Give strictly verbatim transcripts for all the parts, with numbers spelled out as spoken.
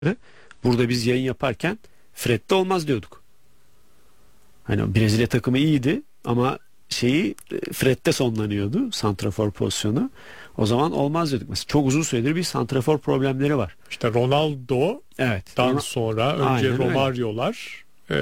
Burada biz yayın yaparken Fred'de olmaz diyorduk. Hani Brezilya takımı iyiydi ama şeyi Fred'de sonlanıyordu, santrafor pozisyonu. O zaman olmaz diyorduk. Mesela çok uzun süredir bir santrafor problemleri var. İşte Ronaldo'dan Evet. sonra önce Aynen Romario'lar, e,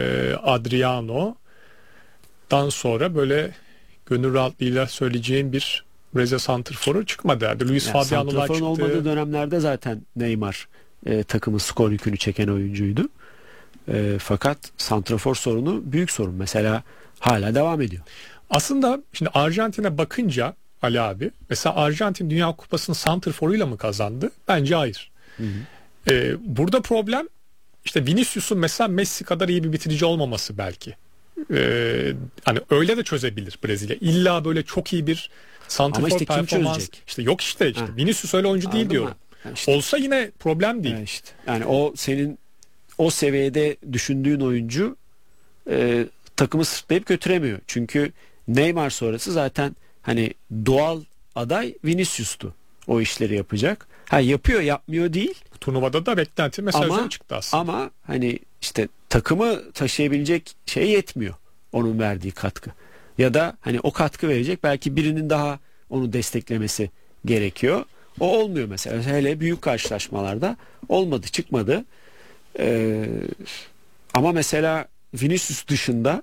Adriano'dan sonra böyle gönül rahatlığıyla söyleyeceğim bir Brezilya santraforu çıkmadı. Yani Luis yani Fabiano'lar çıktı. Santraforun olmadığı dönemlerde zaten Neymar e, takımın skor yükünü çeken oyuncuydu. E, fakat santrafor sorunu büyük sorun. Mesela hala devam ediyor. Aslında şimdi Arjantin'e bakınca Ali abi, mesela Arjantin Dünya Kupası'nı santraforuyla mı kazandı? Bence hayır. Hı hı. Ee, burada problem işte Vinicius'un mesela Messi kadar iyi bir bitirici olmaması belki. Ee, hani öyle de çözebilir Brezilya. İlla böyle çok iyi bir santrafor işte performans. İşte yok işte işte. Ha. Vinicius öyle oyuncu değil Anladın diyorum. mı? Yani işte, Olsa yine problem değil. yani işte. Yani o senin o seviyede düşündüğün oyuncu e, takımı sırtlayıp götüremiyor. Çünkü Neymar sonrası zaten hani doğal aday Vinicius'tu. O işleri yapacak. Ha yapıyor, yapmıyor değil. Turnuvada da beklenti mesajları Ama, çıktı aslında. ama hani işte takımı taşıyabilecek şey yetmiyor. Onun verdiği katkı. Ya da hani o katkı verecek belki birinin daha onu desteklemesi gerekiyor. O olmuyor mesela. Hele büyük karşılaşmalarda olmadı, çıkmadı. Ee, ama mesela Vinicius dışında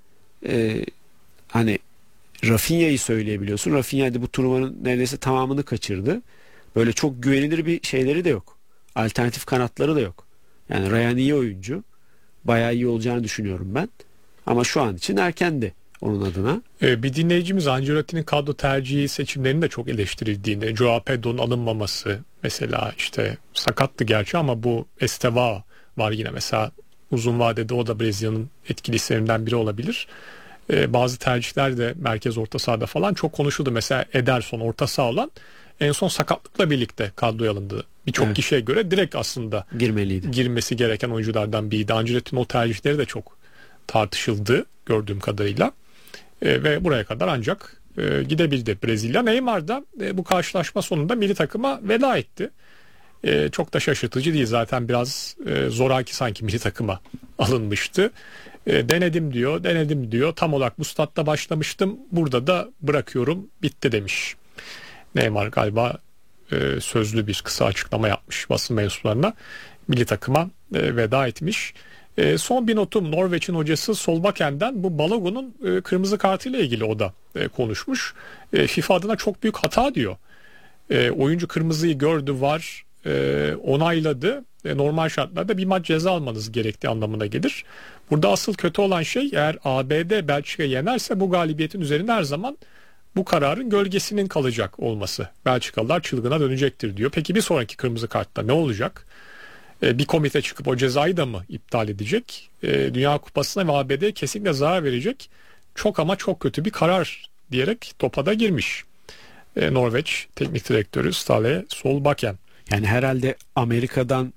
e, hani Rafinha'yı söyleyebiliyorsun. Rafinha de bu turnuvanın neredeyse tamamını kaçırdı. Böyle çok güvenilir bir şeyleri de yok. Alternatif kanatları da yok. Yani Ryan iyi oyuncu. Bayağı iyi olacağını düşünüyorum ben. Ama şu an için erkendi onun adına. Ee, bir dinleyicimiz Ancelotti'nin kadro tercihi seçimlerinin de çok eleştirildiğini, Joao Pedro'nun alınmaması mesela, işte sakattı gerçi ama bu Estevao var yine mesela, uzun vadede o da Brezilya'nın etkili isimlerinden biri olabilir. Ee, bazı tercihler de merkez orta sahada falan çok konuşuldu. Mesela Ederson orta saha olan en son sakatlıkla birlikte kadroya alındı. Birçok Evet. kişiye göre direkt aslında Girmeliydi. girmesi gereken oyunculardan biriydi. Ancelotti'nin o tercihleri de çok tartışıldı gördüğüm kadarıyla. E, ve buraya kadar ancak e, gidebildi Brezilya. Neymar da e, bu karşılaşma sonunda milli takıma veda etti. E, çok da şaşırtıcı değil, zaten biraz e, zoraki sanki milli takıma alınmıştı. E, denedim diyor, denedim diyor. Tam olarak bu statta başlamıştım. Burada da bırakıyorum, bitti demiş. Neymar galiba e, sözlü bir kısa açıklama yapmış basın mensuplarına. Milli takıma e, veda etmiş. E, son bir notum, Norveç'in hocası Solbaken'den bu Balogun'un e, kırmızı kartıyla ilgili o da e, konuşmuş. E, FIFA adına çok büyük hata diyor. E, oyuncu kırmızıyı gördü, var e, onayladı. E, normal şartlarda bir maç ceza almanız gerektiği anlamına gelir. Burada asıl kötü olan şey, eğer A B D Belçika'yı yenerse bu galibiyetin üzerine her zaman bu kararın gölgesinin kalacak olması. Belçikalılar çılgına dönecektir diyor. Peki bir sonraki kırmızı kartta ne olacak? Bir komite çıkıp o cezayı da mı iptal edecek? Dünya Kupası'na ve A B D'ye kesinlikle zarar verecek çok ama çok kötü bir karar diyerek topa da girmiş Norveç Teknik Direktörü Ståle Solbakken. Yani herhalde Amerika'dan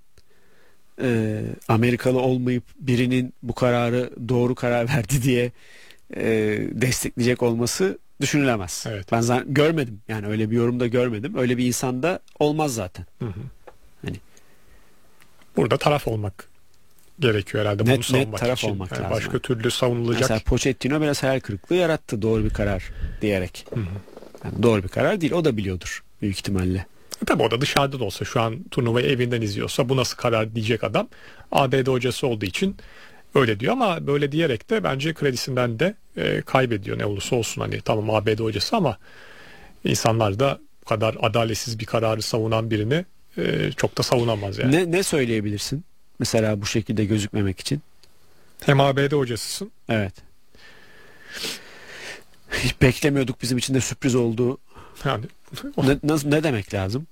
e, Amerikalı olmayıp birinin bu kararı doğru karar verdi diye e, destekleyecek olması düşünülemez. Evet. Ben zaten görmedim. Yani öyle bir yorumda görmedim. Öyle bir insanda olmaz zaten. Hı hı. Hani burada taraf olmak gerekiyor herhalde, net, bunu savunmak net taraf için. olmak Yani lazım. başka türlü savunulacak. Mesela Pochettino biraz hayal kırıklığı yarattı, doğru bir karar diyerek. Hı hı. Yani doğru bir karar değil. O da biliyordur büyük ihtimalle. E tabii o da dışarıda da olsa, şu an turnuvayı evinden izliyorsa bu nasıl karar diyecek adam. A B D hocası olduğu için öyle diyor ama böyle diyerek de bence kredisinden de e, kaybediyor ne olursa olsun. Hani tamam A B D hocası ama insanlar da bu kadar adaletsiz bir kararı savunan birini e, çok da savunamaz yani. Ne, ne söyleyebilirsin? Mesela bu şekilde gözükmemek için. Hem A B D hocasısın. Evet. Hiç beklemiyorduk, bizim için de sürpriz oldu. Yani Ne, nasıl, ne demek lazım?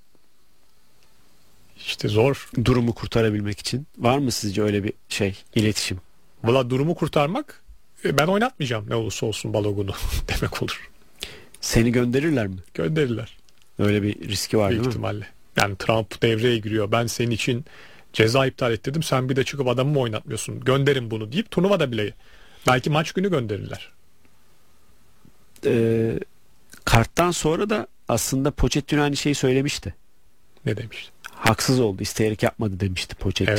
işte zor. Durumu kurtarabilmek için. Var mı sizce öyle bir şey, iletişim? Valla durumu kurtarmak, e, ben oynatmayacağım ne olursa olsun Balogun'u demek olur. Seni gönderirler mi? Gönderirler. Öyle bir riski var Büyük değil mi? ihtimalle. Yani Trump devreye giriyor. Ben senin için ceza iptal ettirdim. Sen bir de çıkıp adamı mı oynatmıyorsun? Gönderin bunu deyip turnuvada bile belki maç günü gönderirler. Ee, karttan sonra da aslında Pochettino aynı şeyi söylemişti. Ne demiş? haksız oldu, isteyerek yapmadı demişti Pochettino.